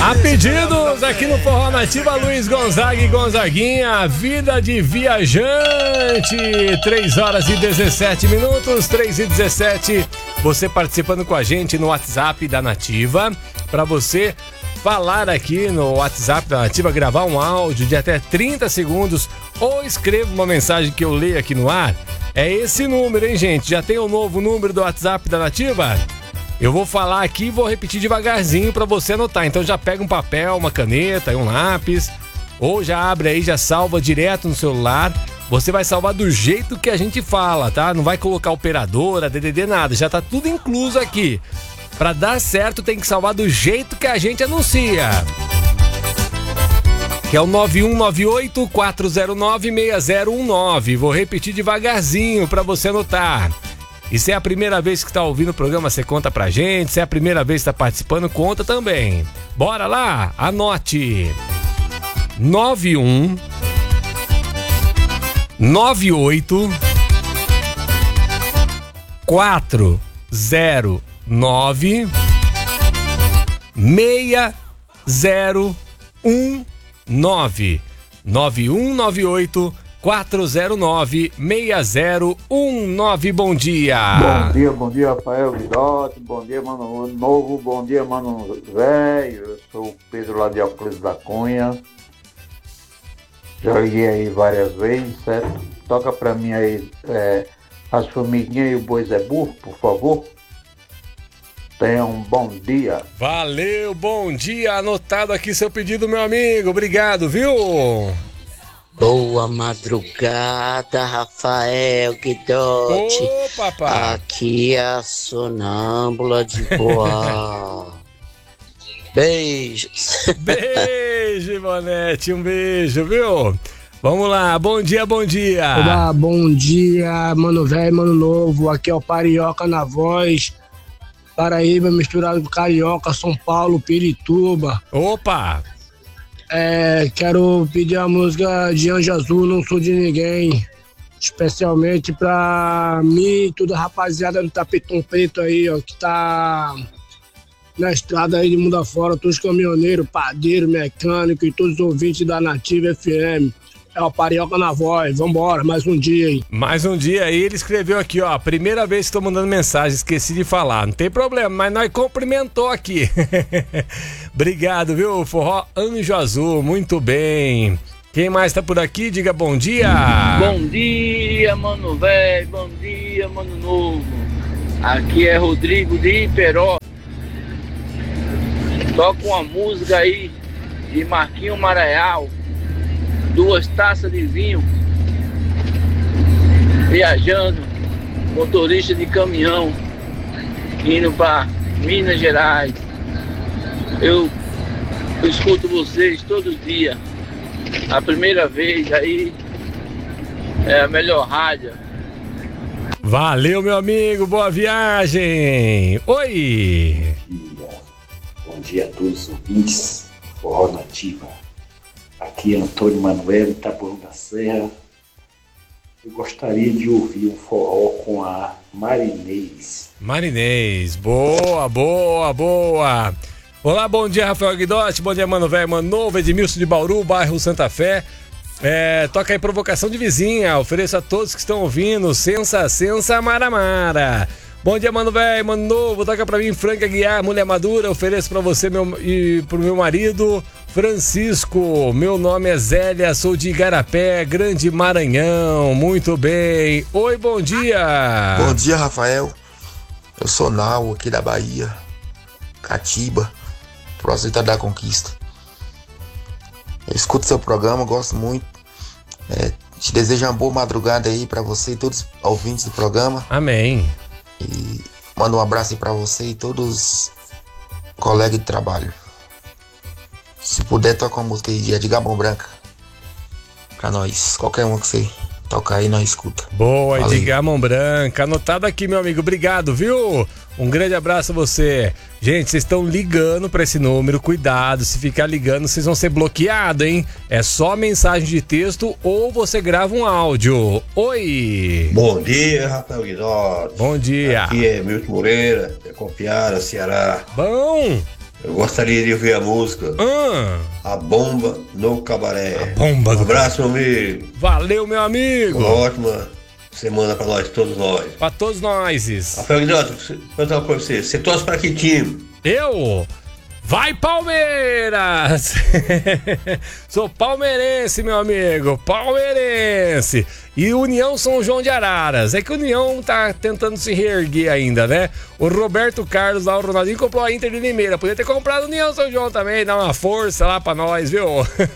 A pedidos aqui no Forró Nativa, Luiz Gonzaga e Gonzaguinha, Vida de Viajante. 3h17, 3h17. Você participando com a gente no WhatsApp da Nativa, para você falar aqui no WhatsApp da Nativa, gravar um áudio de até 30 segundos ou escreva uma mensagem que eu leio aqui no ar. É esse número, hein, gente? Já tem o novo número do WhatsApp da Nativa? Eu vou falar aqui e vou repetir devagarzinho para você anotar. Então já pega um papel, uma caneta e um lápis, ou já abre aí, já salva direto no celular. Você vai salvar do jeito que a gente fala, tá? Não vai colocar operadora, DDD, nada. Já tá tudo incluso aqui. Para dar certo tem que salvar do jeito que a gente anuncia. Que é o 9198-409-6019. Vou repetir devagarzinho para você anotar. E se é a primeira vez que está ouvindo o programa, você conta pra gente. Se é a primeira vez que está participando, conta também. Bora lá? Anote. 91 98 409 6019 9198 409-6019. Bom dia. Bom dia, Rafael Guidotti. Bom dia, mano novo. Bom dia, mano velho. Eu sou o Pedro lá de Euclides da Cunha. Já liguei aí várias vezes, certo? Toca pra mim aí As Formiguinhas e o Boi Zé Burro, por favor. Tenha um bom dia. Valeu, bom dia. Anotado aqui seu pedido, meu amigo. Obrigado, viu? Boa madrugada, Rafael Guidotti. Ô, papai. Aqui é a sonâmbula de boa. Beijos. Beijo, Ivonete. Um beijo, viu? Vamos lá. Bom dia, bom dia. Olá, bom dia, mano velho, mano novo. Aqui é o Parioca na voz. Paraíba misturado com Carioca, São Paulo, Pirituba. Opa! Quero pedir a música de Anjo Azul, Não Sou de Ninguém, especialmente pra mim e toda a rapaziada do Tapetão Preto aí, ó, que tá na estrada aí de mundo afora, todos os caminhoneiros, padeiro, mecânico e todos os ouvintes da Nativa FM. É o Parioca na voz, vambora, mais um dia aí. Mais um dia aí, ele escreveu aqui, ó, primeira vez que tô mandando mensagem, esqueci de falar, não tem problema, mas nós cumprimentou aqui. Obrigado, viu, Forró Anjo Azul, muito bem. Quem mais tá por aqui, diga bom dia. Bom dia, mano velho, bom dia, mano novo. Aqui é Rodrigo de Iperó. Toca uma música aí de Marquinho Maraial. 2 taças de vinho, viajando, motorista de caminhão, indo para Minas Gerais. Eu escuto vocês todos os dias. A primeira vez aí é a melhor rádio. Valeu, meu amigo, boa viagem. Oi. Bom dia a todos os ouvintes do Forró Nativa. Aqui é Antônio Manuel, Itapuã da Serra. Eu gostaria de ouvir um forró com a Marinês. Marinês, boa, boa, boa. Olá, bom dia, Rafael Guidotti, bom dia, mano velho, mano novo, Edmilson de Bauru, bairro Santa Fé. Toca aí Provocação de Vizinha, ofereço a todos que estão ouvindo, Sensa, Sensa, Maramara. Bom dia, mano velho, mano novo, toca pra mim Franca Guiar, Mulher Madura, ofereço pra você e pro meu marido Francisco. Meu nome é Zélia, sou de Igarapé, Grande Maranhão, muito bem. Oi, bom dia. Bom dia, Rafael, eu sou Nau, aqui da Bahia, Catiba, próximo da Conquista. Eu escuto seu programa, gosto muito. Te desejo uma boa madrugada aí pra você e todos os ouvintes do programa. Amém. E mando um abraço aí pra você e todos os colegas de trabalho. Se puder, toca uma música aí de Edgar Mão Branca pra nós. Qualquer uma que você tocar aí, nós escuta. Boa, Valeu. Edgar Mão Branca. Anotado aqui, meu amigo. Obrigado, viu? Um grande abraço a você. Gente, vocês estão ligando pra esse número. Cuidado, se ficar ligando, vocês vão ser bloqueados, hein? É só mensagem de texto ou você grava um áudio. Oi! Bom dia, Rafael Guidotti. Bom dia. Aqui é Milton Moreira, de Copiara, Ceará. Bom! Eu gostaria de ouvir a música A Bomba no Cabaré. A Bomba do abraço, meu amigo. Valeu, meu amigo. Uma ótima semana pra nós, todos nós. Pra todos nós. Rafael Guidotti, vou perguntar uma coisa pra você. Você torce pra que time? Eu? Vai, Palmeiras! Sou palmeirense, meu amigo. Palmeirense. E União São João de Araras. É que o União tá tentando se reerguer ainda, né? O Roberto Carlos lá, o Ronaldinho, comprou a Inter de Limeira. Podia ter comprado o União São João também, dar uma força lá pra nós, viu?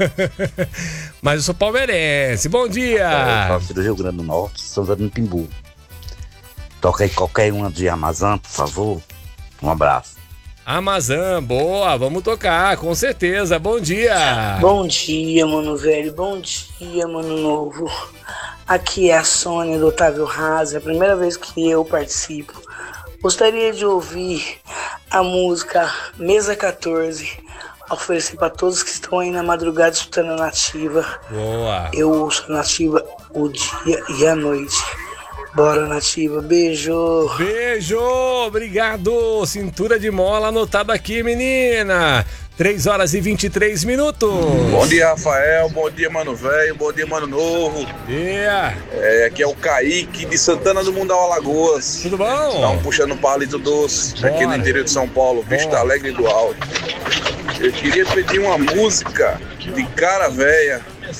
Mas eu sou palmeirense. Bom dia! Eu do Rio Grande do Norte, São José do Timbu. Toca aí qualquer uma de Amazon, por favor. Um abraço. Amazon, boa, vamos tocar, com certeza. Bom dia! Bom dia, mano velho. Bom dia, mano novo. Aqui é a Sônia do Otávio Raza. É a primeira vez que eu participo. Gostaria de ouvir a música Mesa 14. Oferecer para todos que estão aí na madrugada escutando a Nativa. Boa! Eu ouço a Nativa o dia e a noite. Bora, Nativa, beijo! Beijo! Obrigado! Cintura de mola anotada aqui, menina! 3 horas e 23 minutos. Bom dia, Rafael. Bom dia, mano velho. Bom dia, mano novo. Dia! Aqui é o Kaique de Santana do Mundão, Alagoas. Tudo bom? Estão puxando palito doce. Bora. Aqui no interior de São Paulo, Vista Alegre do Alto. Eu queria pedir uma música de cara véia.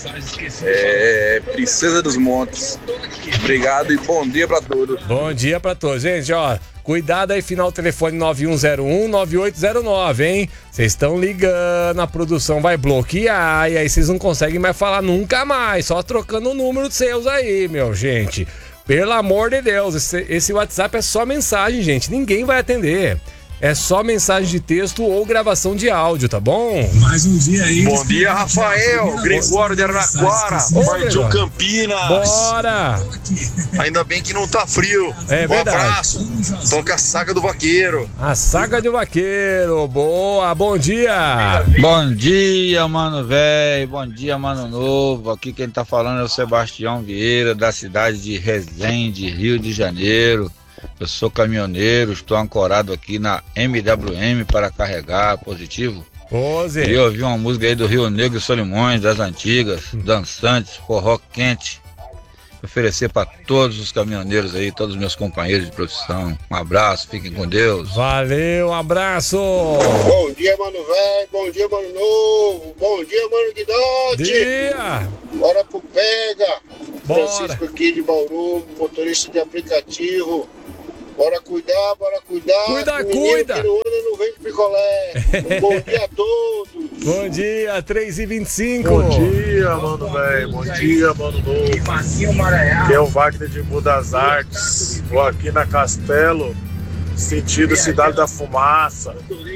Princesa dos Montes. Obrigado e bom dia pra todos. Bom dia pra todos, gente, ó. Cuidado aí, final telefone 9101-9809, hein? Vocês estão ligando, a produção vai bloquear e aí vocês não conseguem mais falar nunca mais, só trocando o número de seus aí, meu gente. Pelo amor de Deus, esse WhatsApp é só mensagem, gente, ninguém vai atender. É só mensagem de texto ou gravação de áudio, tá bom? Mais um dia aí. Bom dia, Rafael. Gregório de Araraquara. Partiu Campinas. Bora! Ainda bem que não tá frio. É verdade. Abraço. Toca a Saga do Vaqueiro. A Saga do Vaqueiro. Boa, bom dia. Bom dia, mano velho. Bom dia, mano novo. Aqui quem tá falando é o Sebastião Vieira, da cidade de Resende, Rio de Janeiro. Eu sou caminhoneiro, estou ancorado aqui na MWM para carregar positivo. Zé. E eu ouvi uma música aí do Rio Negro e Solimões, das antigas, dançantes, forró quente. Oferecer para todos os caminhoneiros aí, todos os meus companheiros de profissão. Um abraço, fiquem com Deus. Valeu, um abraço. Bom dia, mano velho. Bom dia, mano novo. Bom dia, mano Guidotti. Dia. Bora pro Pega. Bora. Francisco aqui de Bauru, motorista de aplicativo. Bora cuidar, bora cuidar. Cuida. Que no ano não vem de picolé. Bom dia a todos. Bom dia, 3h25. Bom dia, mano velho. Bom dia, mano novo. Aqui é o Wagner de Budas Artes. Tô aqui na Castelo, sentido Cidade da Fumaça.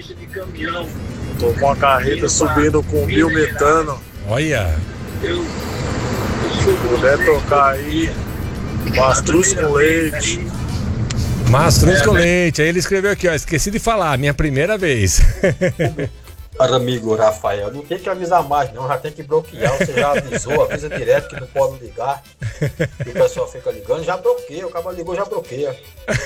Tô com a carreta subindo com biometano. Olha. Se puder tocar aí, Mastruz com leite. Mastruz com leite. Aí ele escreveu aqui, ó, esqueci de falar, minha primeira vez. Para amigo Rafael, não tem que avisar mais não, já tem que bloquear, você já avisou, avisa direto que não pode ligar, e o pessoal fica ligando, já bloqueia, o cara ligou, já bloqueia.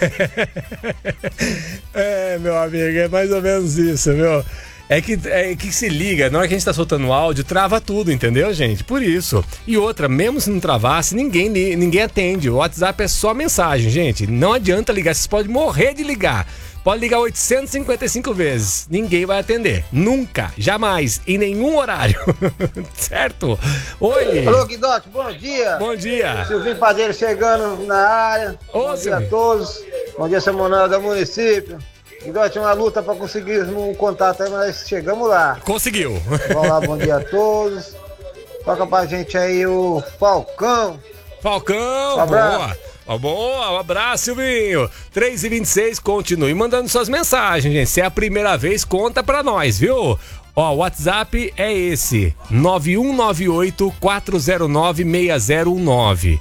Meu amigo, é mais ou menos isso, viu? É que se liga, na hora que a gente tá soltando áudio, trava tudo, entendeu, gente? Por isso. E outra, mesmo se não travasse, ninguém atende. O WhatsApp é só mensagem, gente. Não adianta ligar, vocês podem morrer de ligar. Pode ligar 855 vezes, ninguém vai atender. Nunca, jamais, em nenhum horário. Certo? Oi! Alô, Guidotti, bom dia! Bom dia! Silvinho Padeiro chegando na área. Bom dia a todos. Bom dia, Samuel do município. Guidotti, uma luta para conseguir um contato aí, mas chegamos lá. Conseguiu! Vamos lá, bom dia a todos. Toca pra gente aí o Falcão. Falcão, boa! Boa, um abraço, Silvinho. 3h26, continue mandando suas mensagens, gente. Se é a primeira vez, conta pra nós, viu? Ó, o WhatsApp é esse: 9198-409-6019.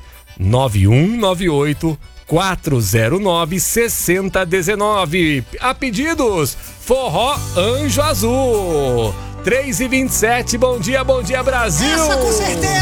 9198-409-6019. A pedidos, Forró Anjo Azul. 3h27, bom dia, Brasil! Essa com certeza.